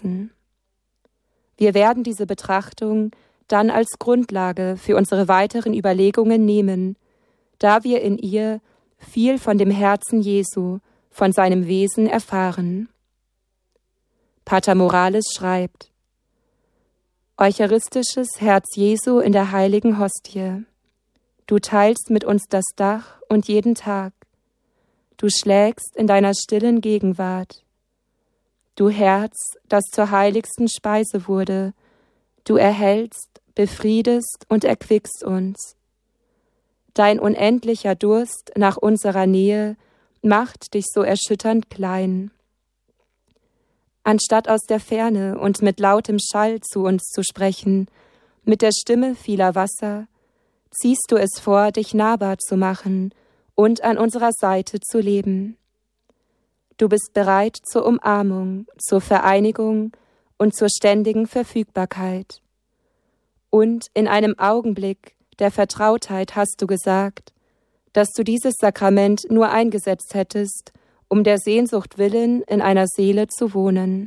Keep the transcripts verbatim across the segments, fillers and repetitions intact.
lassen. Wir werden diese Betrachtung dann als Grundlage für unsere weiteren Überlegungen nehmen, da wir in ihr viel von dem Herzen Jesu, von seinem Wesen erfahren. Pater Morales schreibt: Eucharistisches Herz Jesu in der heiligen Hostie. Du teilst mit uns das Dach und jeden Tag. Du schlägst in deiner stillen Gegenwart. Du Herz, das zur heiligsten Speise wurde, du erhältst, befriedest und erquickst uns. Dein unendlicher Durst nach unserer Nähe macht dich so erschütternd klein. Anstatt aus der Ferne und mit lautem Schall zu uns zu sprechen, mit der Stimme vieler Wasser, ziehst du es vor, dich nahbar zu machen und an unserer Seite zu leben. Du bist bereit zur Umarmung, zur Vereinigung und zur ständigen Verfügbarkeit. Und in einem Augenblick der Vertrautheit hast du gesagt, dass du dieses Sakrament nur eingesetzt hättest, um der Sehnsucht willen in einer Seele zu wohnen.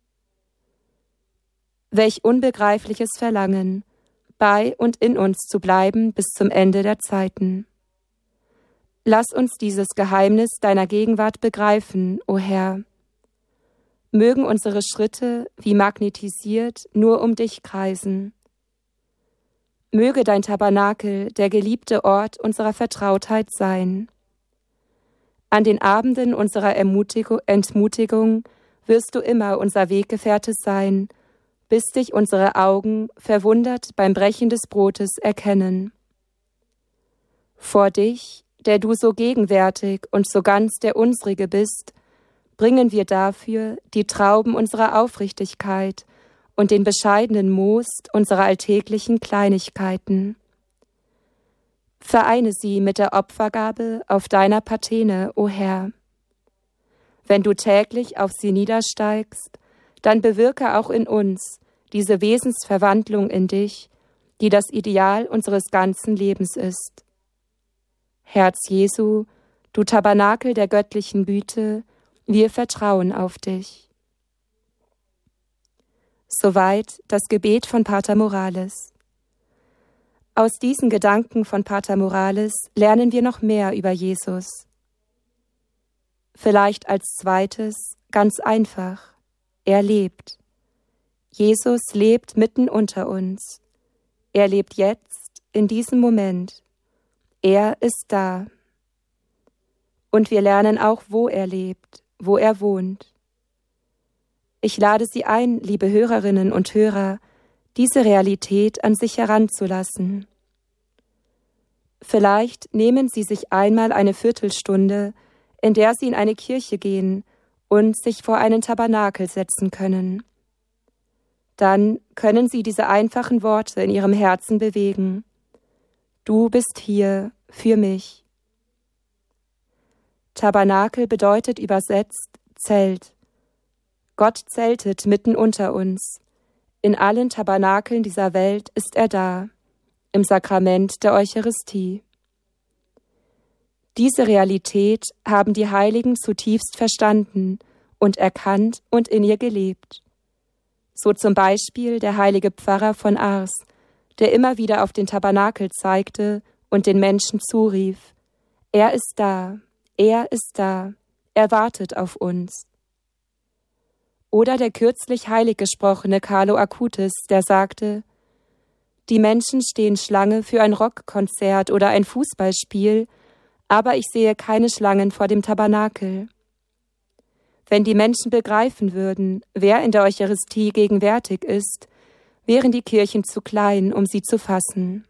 Welch unbegreifliches Verlangen, bei und in uns zu bleiben bis zum Ende der Zeiten. Lass uns dieses Geheimnis deiner Gegenwart begreifen, o Herr. Mögen unsere Schritte, wie magnetisiert, nur um dich kreisen. Möge dein Tabernakel der geliebte Ort unserer Vertrautheit sein. An den Abenden unserer Ermutigung, Entmutigung wirst du immer unser Weggefährte sein, bis dich unsere Augen verwundert beim Brechen des Brotes erkennen. Vor dich, der du so gegenwärtig und so ganz der unsrige bist, bringen wir dafür die Trauben unserer Aufrichtigkeit und den bescheidenen Most unserer alltäglichen Kleinigkeiten. Vereine sie mit der Opfergabe auf deiner Patene, o Herr. Wenn du täglich auf sie niedersteigst, dann bewirke auch in uns diese Wesensverwandlung in dich, die das Ideal unseres ganzen Lebens ist. Herz Jesu, du Tabernakel der göttlichen Güte, wir vertrauen auf dich. Soweit das Gebet von Pater Morales. Aus diesen Gedanken von Pater Morales lernen wir noch mehr über Jesus. Vielleicht als zweites, ganz einfach, er lebt. Jesus lebt mitten unter uns. Er lebt jetzt, in diesem Moment. Er ist da. Und wir lernen auch, wo er lebt, wo er wohnt. Ich lade Sie ein, liebe Hörerinnen und Hörer, diese Realität an sich heranzulassen. Vielleicht nehmen Sie sich einmal eine Viertelstunde, in der Sie in eine Kirche gehen und sich vor einen Tabernakel setzen können. Dann können Sie diese einfachen Worte in Ihrem Herzen bewegen. Du bist hier für mich. Tabernakel bedeutet übersetzt Zelt. Gott zeltet mitten unter uns. In allen Tabernakeln dieser Welt ist er da, im Sakrament der Eucharistie. Diese Realität haben die Heiligen zutiefst verstanden und erkannt und in ihr gelebt. So zum Beispiel der heilige Pfarrer von Ars, der immer wieder auf den Tabernakel zeigte und den Menschen zurief: Er ist da, er ist da, er wartet auf uns. Oder der kürzlich heilig gesprochene Carlo Acutis, der sagte: Die Menschen stehen Schlange für ein Rockkonzert oder ein Fußballspiel, aber ich sehe keine Schlangen vor dem Tabernakel. Wenn die Menschen begreifen würden, wer in der Eucharistie gegenwärtig ist, wären die Kirchen zu klein, um sie zu fassen.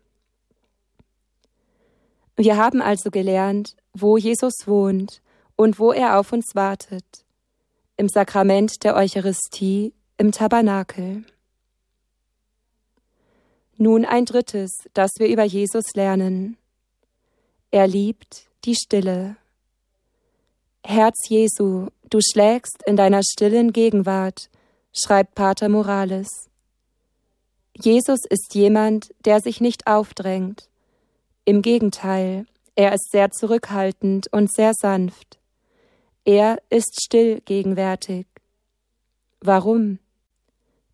Wir haben also gelernt, wo Jesus wohnt und wo er auf uns wartet. Im Sakrament der Eucharistie, im Tabernakel. Nun ein drittes, das wir über Jesus lernen. Er liebt die Stille. Herz Jesu, du schlägst in deiner stillen Gegenwart, schreibt Pater Morales. Jesus ist jemand, der sich nicht aufdrängt. Im Gegenteil, er ist sehr zurückhaltend und sehr sanft. Er ist still gegenwärtig. Warum?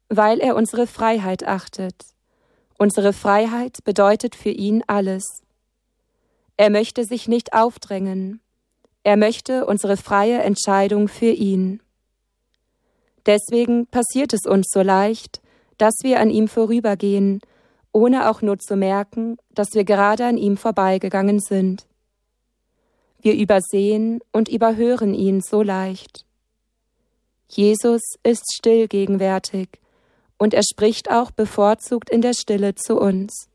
weil er unsere Freiheit achtet. Unsere Freiheit bedeutet für ihn alles. Er möchte sich nicht aufdrängen. Er möchte unsere freie Entscheidung für ihn. Deswegen passiert es uns so leicht, dass wir an ihm vorübergehen, ohne auch nur zu merken, dass wir gerade an ihm vorbeigegangen sind. Wir übersehen und überhören ihn so leicht. Jesus ist still gegenwärtig und er spricht auch bevorzugt in der Stille zu uns.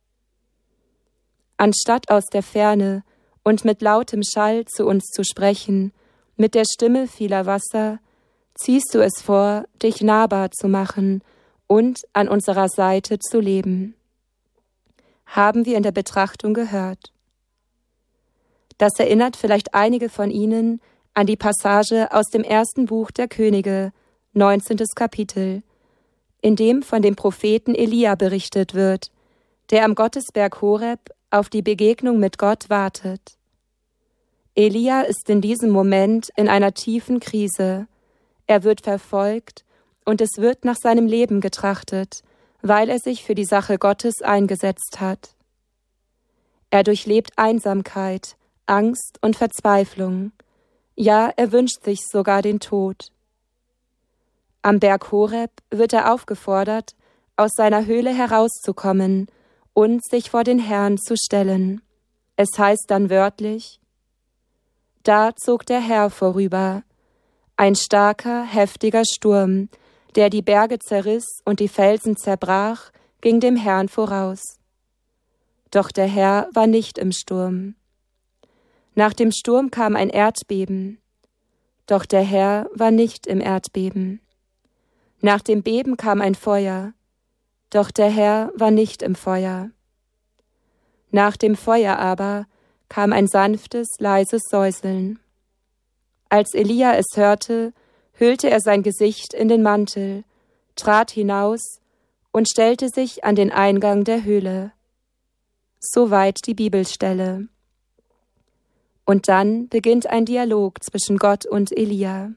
Anstatt aus der Ferne und mit lautem Schall zu uns zu sprechen, mit der Stimme vieler Wasser, ziehst du es vor, dich nahbar zu machen und an unserer Seite zu leben. Haben wir in der Betrachtung gehört. Das erinnert vielleicht einige von Ihnen an die Passage aus dem ersten Buch der Könige, neunzehntes Kapitel, in dem von dem Propheten Elia berichtet wird, der am Gottesberg Horeb auf die Begegnung mit Gott wartet. Elia ist in diesem Moment in einer tiefen Krise. Er wird verfolgt und es wird nach seinem Leben getrachtet, weil er sich für die Sache Gottes eingesetzt hat. Er durchlebt Einsamkeit, Angst und Verzweiflung. Ja, er wünscht sich sogar den Tod. Am Berg Horeb wird er aufgefordert, aus seiner Höhle herauszukommen und sich vor den Herrn zu stellen. Es heißt dann wörtlich: Da zog der Herr vorüber, ein starker, heftiger Sturm, der die Berge zerriss und die Felsen zerbrach, ging dem Herrn voraus. Doch der Herr war nicht im Sturm. Nach dem Sturm kam ein Erdbeben, doch der Herr war nicht im Erdbeben. Nach dem Beben kam ein Feuer, doch der Herr war nicht im Feuer. Nach dem Feuer aber kam ein sanftes, leises Säuseln. Als Elia es hörte, hüllte er sein Gesicht in den Mantel, trat hinaus und stellte sich an den Eingang der Höhle. Soweit die Bibelstelle. Und dann beginnt ein Dialog zwischen Gott und Elia.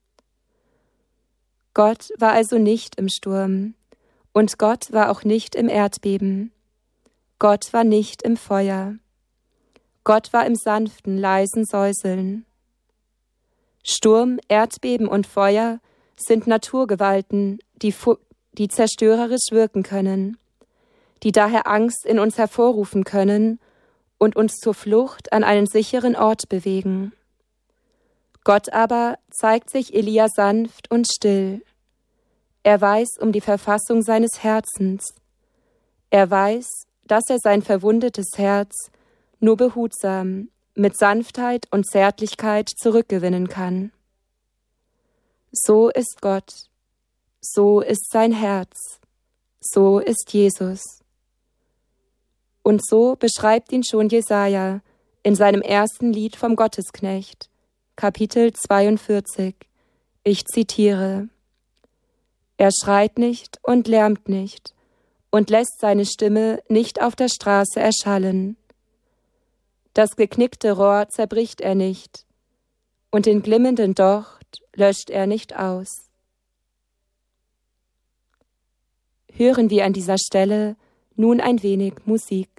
Gott war also nicht im Sturm, und Gott war auch nicht im Erdbeben. Gott war nicht im Feuer. Gott war im sanften, leisen Säuseln. Sturm, Erdbeben und Feuer sind Naturgewalten, die, fu- die zerstörerisch wirken können, die daher Angst in uns hervorrufen können und uns zur Flucht an einen sicheren Ort bewegen. Gott aber zeigt sich Elia sanft und still. Er weiß um die Verfassung seines Herzens. Er weiß, dass er sein verwundetes Herz nur behutsam, mit Sanftheit und Zärtlichkeit zurückgewinnen kann. So ist Gott, so ist sein Herz, so ist Jesus. Und so beschreibt ihn schon Jesaja in seinem ersten Lied vom Gottesknecht, Kapitel zweiundvierzig. Ich zitiere: Er schreit nicht und lärmt nicht und lässt seine Stimme nicht auf der Straße erschallen. Das geknickte Rohr zerbricht er nicht und den glimmenden Docht löscht er nicht aus. Hören wir an dieser Stelle nun ein wenig Musik.